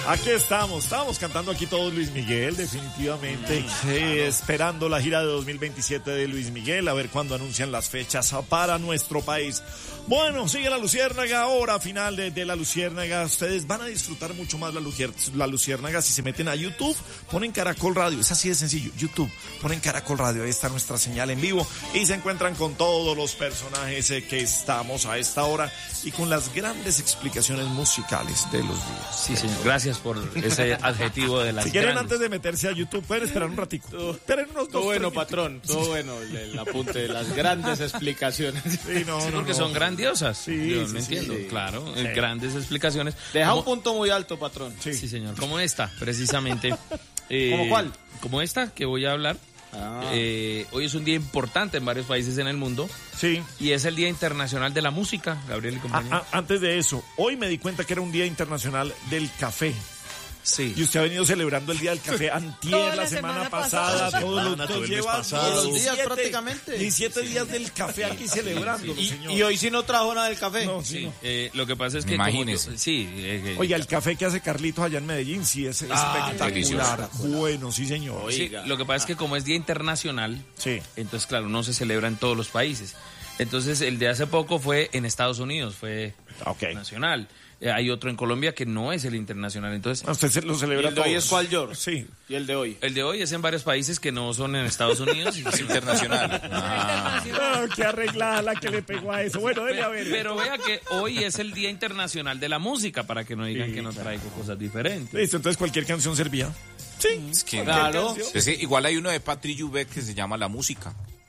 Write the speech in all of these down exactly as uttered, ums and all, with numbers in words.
Aquí estamos, estábamos cantando aquí todos Luis Miguel, definitivamente, eh, esperando la gira de dos mil veintisiete de Luis Miguel, a ver cuándo anuncian las fechas para nuestro país. Bueno, sigue la Luciérnaga, hora final de, de la Luciérnaga. Ustedes van a disfrutar mucho más la, Lucier, la Luciérnaga si se meten a YouTube, ponen Caracol Radio, es así de sencillo, YouTube, ponen Caracol Radio, ahí está nuestra señal en vivo y se encuentran con todos los personajes eh, que estamos a esta hora y con las grandes explicaciones musicales de los días. Sí, señor, gracias por ese adjetivo de las Si quieren, grandes. Antes de meterse a YouTube, pueden esperar un ratico. Esperen unos Todo dos, bueno, tres patrón, todo bueno, el, el apunte de las grandes explicaciones. Sí, no, Sí, no, porque no. son grandiosas. Sí, Yo sí, me sí, entiendo, sí. claro, Sí. grandes explicaciones. Deja Como- un punto muy alto, patrón. Sí. Sí, señor, como esta, precisamente. Eh, ¿Cómo cuál? Como esta que voy a hablar. Ah. Eh, hoy es un día importante en varios países en el mundo Sí. y es el Día Internacional de la Música, Gabriel y A- compañía. a- antes de eso, hoy me di cuenta que era un Día Internacional del Café. Sí. Y usted ha venido celebrando el Día del Café antier, Toda la, la semana, semana pasada, pasada. todos los Semana, todo el mes lleva pasado. Todos los días diecisiete prácticamente. diecisiete días del café aquí celebrándolo, Y, señor. y hoy sí no trajo nada del café. No, sí, Sí, no. eh, lo que pasa es que... como Imagínese. yo- sí. eh, eh, Oiga, el café que hace Carlitos allá en Medellín, sí, es Ah, espectacular. delicioso. Bueno, sí, señor. sí, Oiga. lo que pasa es que como es Día Internacional, Sí. entonces, claro, no se celebra en todos los países. Entonces, el de hace poco fue en Estados Unidos, fue Ok. nacional. Eh, hay otro en Colombia que no es el internacional. Entonces, Ah, Usted se lo ¿Y celebra el de hoy todos. es cuál, George? Sí. ¿Y el de hoy? el de hoy es en varios países que no son en Estados Unidos. y- Es internacional. Ah, qué arreglada la que le pegó a eso. Bueno, debe Pero, haber. pero vea que hoy es el Día Internacional de la Música, para que no digan Sí, que no claro. traigo cosas diferentes. Listo, entonces cualquier canción servía. Sí. Es que, Claro. es que igual hay uno de Patrick Juvet que se llama La Música.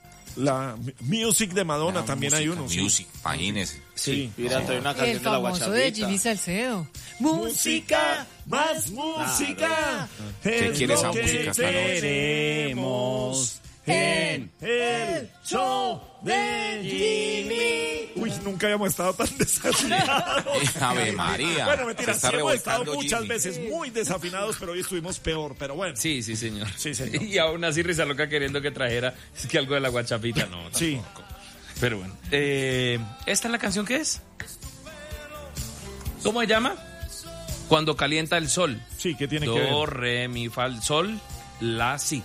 La Music de Madonna La también hay música, uno. sí. Music, imagínese. Sí. Mira, trae una El canción de la famoso de guachavita. Jimmy Salcedo. Música, más música. ¿Qué Es quiere lo esa que música, Carlos? queremos en el show de Jimmy. Uy, nunca habíamos estado tan desafinados. Ave María. Bueno, mentira, Se está sí hemos estado revolcando muchas Jimmy. veces muy desafinados, pero hoy estuvimos peor, pero bueno. Sí, sí, señor. Sí, señor. Y aún así Risa Loca queriendo que trajera es que algo de la guachapita, no. Sí. Tampoco. Pero bueno. Eh, ¿Esta es la canción que es? ¿Cómo se llama? Cuando calienta el sol. Sí, ¿qué tiene que ver? Do, re, mi, fa, sol, la, si.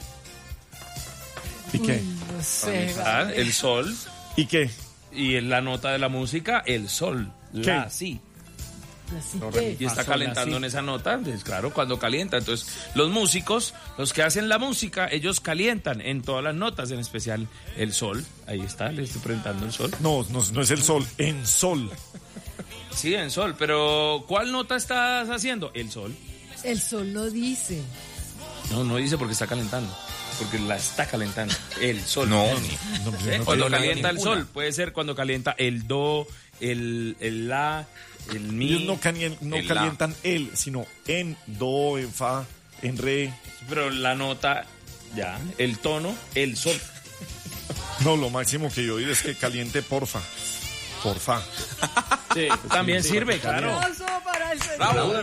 ¿Y qué? No sé. Ah, el sol. ¿Y qué? Y en la nota de la música, el sol, la, ¿Qué? si. Así Do, re, mi. que- Y está calentando en esa nota, pues claro, cuando calienta. Entonces, los músicos, los que hacen la música, ellos calientan en todas las notas, en especial el sol. Ahí está, le estoy presentando el sol. No, no, no es el sol, en sol. Sí, en sol, pero ¿cuál nota estás haciendo? El sol. El sol no dice. No, no dice porque está calentando, porque la está calentando. El sol. No, ¿Eh? No, pues, no Cuando tengo calienta el ninguna. sol, puede ser cuando calienta el do, el, el la, el mi. Ellos no, calien- no El la. calientan el, sino en do, en fa, en re. Pero la nota, ya, el tono, el sol. No, lo máximo que yo digo es que caliente porfa. Porfa. Sí. También sirve, claro. Oso para el señor. Bravo.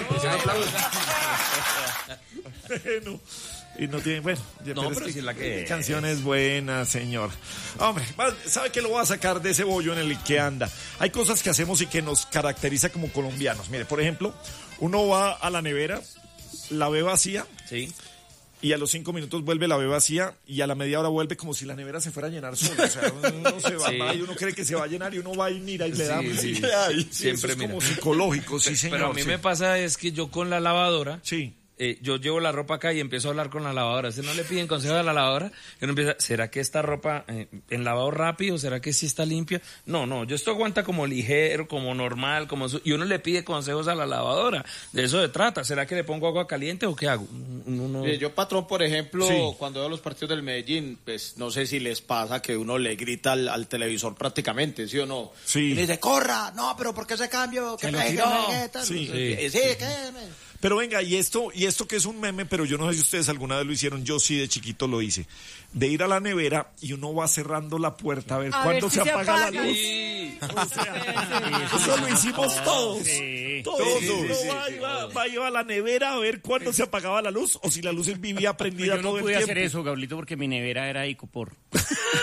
Bueno, y no tiene, bueno, ya- No, es pero si es la que es. canciones buenas, señor. Hombre, va- ¿sabe qué lo voy a sacar de ese bollo en el que anda? Hay cosas que hacemos y que nos caracteriza como colombianos. Mire, por ejemplo, uno va a la nevera, la ve vacía Sí. y a los cinco minutos vuelve, la ve vacía y a la media hora vuelve como si la nevera se fuera a llenar sola. O sea, uno se va, Sí. va y uno cree que se va a llenar y uno va y mira y le da. Sí, sí. y le da, y sí, Siempre eso es como mira. psicológico, sí, señor. Pero a mí sí. me pasa es que yo con la lavadora, Sí. eh, yo llevo la ropa acá y empiezo a hablar con la lavadora. ¿Usted no le piden consejo a la lavadora? Y uno empieza, ¿será que esta ropa eh, en lavado rápido? ¿Será que sí está limpia? No, no, yo esto aguanta como ligero, como normal, como su- y uno le pide consejos a la lavadora. De eso se trata. ¿Será que le pongo agua caliente o qué hago? Uno no- Eh, Yo, patrón, por ejemplo, Sí. cuando veo los partidos del Medellín, pues no sé si les pasa que uno le grita al, al televisor prácticamente, ¿sí o no? Sí. Y le dice, corra, no, pero ¿por qué ese cambio? ¿Qué lo pegue, tiró. pegue, tal? Sí. Eh, sí, ¿qué? Pero venga, y esto, y esto que es un meme, pero yo no sé si ustedes alguna vez lo hicieron, yo sí de chiquito lo hice, de ir a la nevera y uno va cerrando la puerta a ver A cuándo ver si se se apaga la apaga. luz. Sí. O sea, eso lo hicimos todos. Todos. Sí, sí, Uno sí, va, sí. iba, va, iba a la nevera a ver cuándo se apagaba la luz o si la luz vivía prendida Yo todo no el pude tiempo. hacer eso, Gablito, porque mi nevera era Icopor.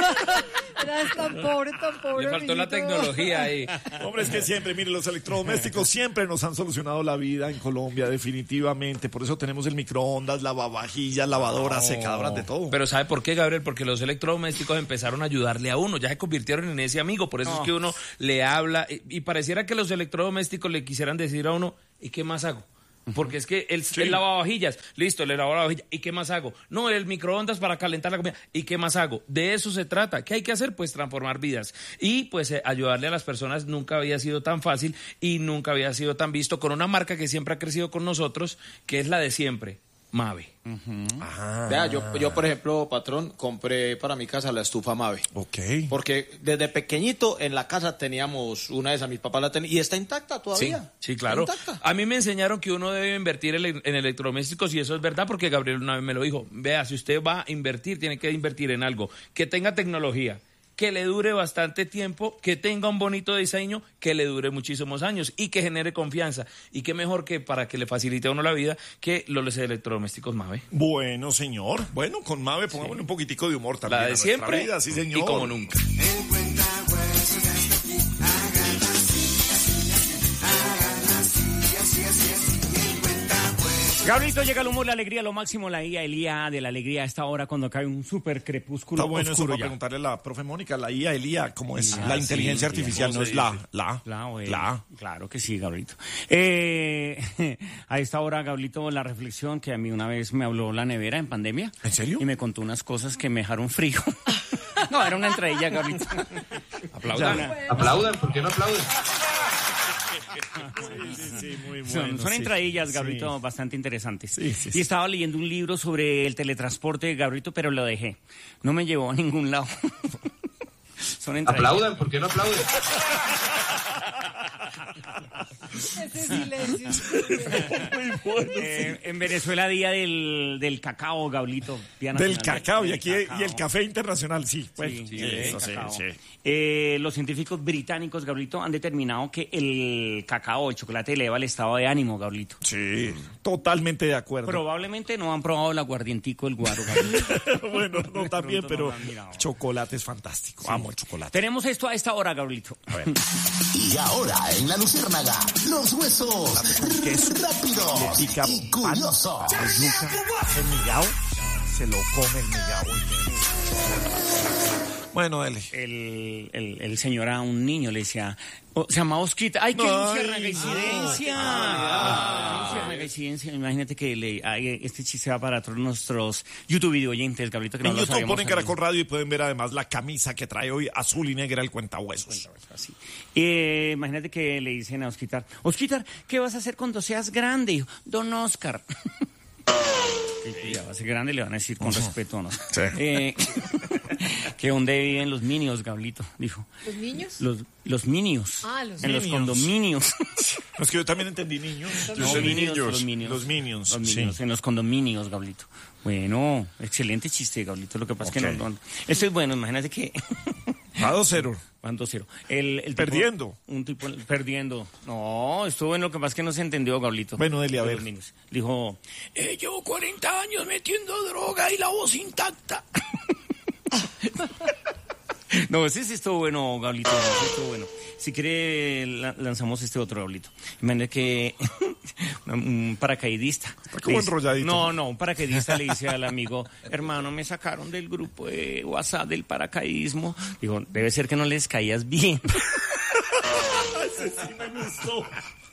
Eras tan pobre, tan pobre. Le faltó la amiguito. tecnología ahí. Hombre, es que siempre, mire, los electrodomésticos siempre nos han solucionado la vida en Colombia, definitivamente. Por eso tenemos el microondas, lavavajillas, lavadoras, secadoras, de todo. Pero ¿sabe por qué, Gabriel? Porque los electrodomésticos empezaron a ayudarle a uno, ya se convirtieron en ese amigo, por eso Oh. es que uno le habla y, y pareciera que los electrodomésticos le quisieran decir a uno, ¿y qué más hago? Porque es que el, el lavavajillas, listo, le lavo la lavavajillas, ¿y qué más hago? No, el microondas para calentar la comida, ¿y qué más hago? De eso se trata. ¿Qué hay que hacer? Pues transformar vidas. Y pues eh, ayudarle a las personas nunca había sido tan fácil y nunca había sido tan visto con una marca que siempre ha crecido con nosotros, que es la de siempre, Mave. Vea, yo, yo, por ejemplo, patrón, compré para mi casa la estufa Mave. Ok. Porque desde pequeñito en la casa teníamos una de esas, mis papás la tenían, y está intacta todavía. Sí, claro. Está intacta. A mí me enseñaron que uno debe invertir en, en electrodomésticos y eso es verdad porque Gabriel una vez me lo dijo. Vea, si usted va a invertir, tiene que invertir en algo que tenga tecnología, que le dure bastante tiempo, que tenga un bonito diseño, que le dure muchísimos años y que genere confianza. Y qué mejor que para que le facilite a uno la vida que los electrodomésticos Mave. Bueno, señor. Bueno, con Mave pongámosle un poquitico de humor también. La a de nuestra siempre vida, sí, señor. y como nunca. Gabrielito, llega el humor, la alegría, lo máximo, la I A, el I A de la alegría a esta hora cuando cae un súper crepúsculo Está bueno eso oscuro para ya. preguntarle a la profe Mónica, la I A, el I A, ¿cómo es? Ah, la sí, inteligencia sí, artificial, ¿cómo no se es la, dice? la, La, bueno, la. Claro que sí, Gabrielito. Eh, a esta hora, Gabrielito, la reflexión que a mí una vez me habló la nevera en pandemia. ¿En serio? Y me contó unas cosas que me dejaron frío. No, era una entradilla, Gabrielito. Aplaudan. Ya, Aplaudan, ¿por qué no aplauden? Sí, sí, sí, muy Son, bueno. son sí. entradillas, Gabrielito, Sí. bastante interesantes. Sí, sí, y sí. estaba leyendo un libro sobre el teletransporte, Gabrielito, pero lo dejé. No me llevó a ningún lado. Son entradillas. Aplaudan, ¿por qué no aplauden? Ese silencio. Eh, en Venezuela, día del, del cacao, Gablito. Día Del nacional cacao, del y aquí cacao. y el café internacional, sí. Pues, Sí, sí, sí, eso sí, sí, cacao. sí. Eh, los científicos británicos, Gablito, han determinado que el cacao, el chocolate, eleva el estado de ánimo, Gablito. Sí, totalmente de acuerdo. Probablemente no han probado el aguardientico, el guaro, Gablito. Bueno, no también, pronto pero no lo han mirado. chocolate es fantástico. Amo el chocolate. Tenemos esto a esta hora, Gablito. A ver. Y ahora en la Luciérnaga, los huesos rápidos Le pica y pan, curiosos. yuca, el migao, se lo come el migao. Bueno, dele. El, el, el señor a un niño le decía, oh, se llama Osquita. ¡Ay, qué Ay, luciérnaga no. incidencia! Ah, ¡Qué luciérnaga incidencia! Imagínate que le, ay, este chiste va para todos nuestros YouTube video oyentes, Gabrielito, que no En lo YouTube sabíamos ponen también. Caracol Radio y pueden ver además la camisa que trae hoy azul y negra el cuentahuesos. Así. Eh, imagínate que le dicen a Osquitar, Osquitar, ¿qué vas a hacer cuando seas grande? Dijo, Don Oscar. Y ya va a ser grande, le van a decir con respeto, ¿no? Sí. Eh, que dónde viven los minions, Gablito, dijo. ¿Los niños? Los, los minions. Ah, los En los Minions. condominios. Es que yo también entendí niños. Yo No, entendí minions, niños. los minions. Los minions, Los sí. minions, en los condominios, Gablito. Bueno, excelente chiste, Gablito. Lo que pasa es que Ok. no, no. Esto es bueno, imagínate que. A dos cero. Van dos cero. El, el tipo- Perdiendo. un tipo perdiendo. No, estuvo bueno, lo que pasa es que no se entendió, Gablito. Bueno, dele, a De ver. los niños. Dijo, eh, llevo cuarenta años metiendo droga y la voz intacta. No, ese sí estuvo bueno, Gablito. Ese estuvo bueno. Si quiere, la- lanzamos este otro, Gablito. Imagínate que un paracaidista. como le dice- enrolladito. No, no, un paracaidista le dice al amigo, hermano, me sacaron del grupo de WhatsApp del paracaidismo. Digo, debe ser que no les caías bien. Ese sí me gustó.